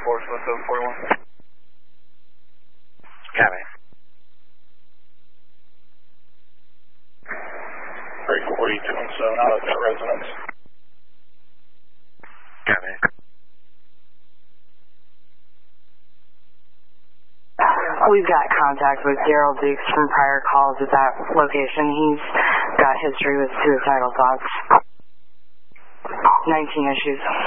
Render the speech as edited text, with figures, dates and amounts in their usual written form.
1741. Copy. 34217 out of that residence. Copy. We've got contact with Daryl Dukes from prior calls at that location. He's got history with suicidal thoughts. 19 issues.